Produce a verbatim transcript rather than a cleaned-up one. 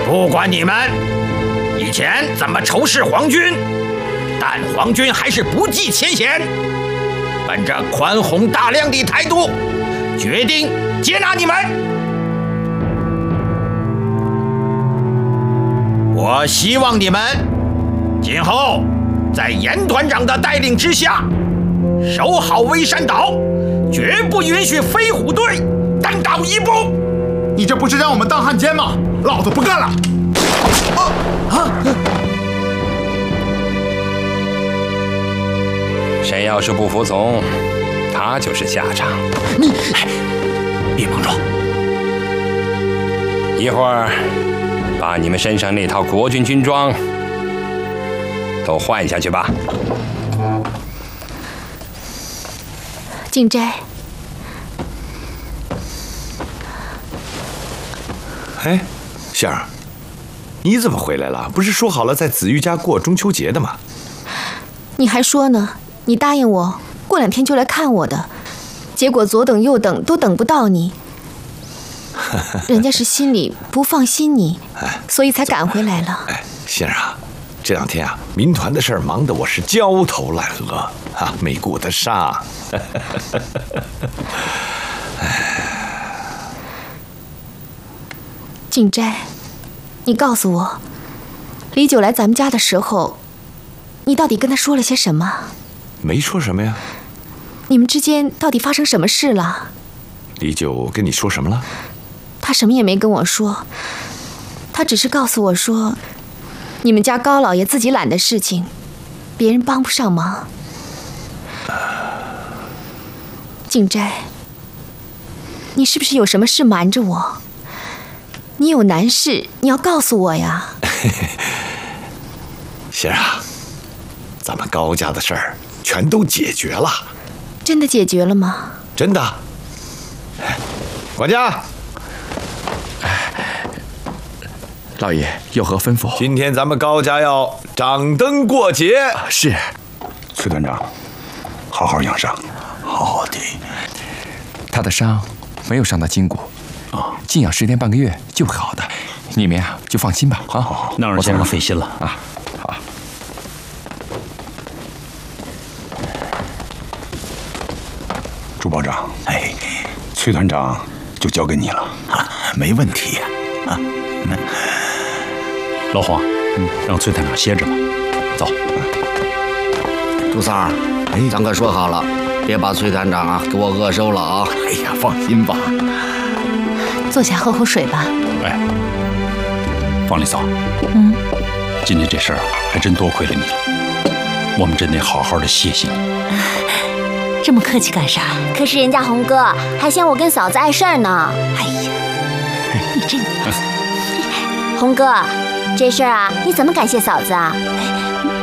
不管你们以前怎么仇视皇军，但皇军还是不计前嫌，本着宽宏大量的态度，决定接纳你们。我希望你们今后在严团长的带领之下，守好威山岛，绝不允许飞虎队单刀一步。 你这不是让我们当汉奸吗？老子不干了！啊啊！ 谁要是不服从，他就是下场。 你别莽撞！ 一会儿把你们身上那套国军军装都换下去吧。 景斋， 哎，杏儿，你怎么回来了？不是说好了在子玉家过中秋节的吗？ 你还说呢？你答应我过两天就来看我的，结果左等右等都等不到你。人家是心里不放心你，所以才赶回来了。 哎，杏儿啊，这两天啊，民团的事儿忙得我是焦头烂额啊，没顾得上。 景斋，你告诉我，李九来咱们家的时候，你到底跟他说了些什么？ 没说什么呀。 你们之间到底发生什么事了？ 李九跟你说什么了？ 他什么也没跟我说，他只是告诉我说，你们家高老爷自己揽的事情，别人帮不上忙。景斋，你是不是有什么事瞒着我？你有难事，你要告诉我呀。 杏儿啊，咱们高家的事儿全都解决了。 真的解决了吗？ 真的。管家， 老爷有何吩咐？ 今天咱们高家要掌灯过节。 是。 崔团长，好好养伤。 好的。他的伤没有伤到筋骨，啊，静养十天半个月就会好的。你们呀就放心吧。啊，好， 那让先生费心了啊。好。 朱保长，哎，崔团长就交给你了。 啊，没问题呀。啊，嗯、老黄，嗯，让崔团长歇着吧。走。 朱三儿，哎，咱可说好了，别把崔团长啊给我饿瘦了啊！ 哎呀，放心吧。 坐下喝口水吧。 哎，方丽嫂， 嗯， 今天这事儿啊，还真多亏了你了，我们真得好好的谢谢你。 这么客气干啥？可是人家红哥还嫌我跟嫂子碍事儿呢。哎呀，你这……红哥，这事儿啊，你怎么感谢嫂子啊？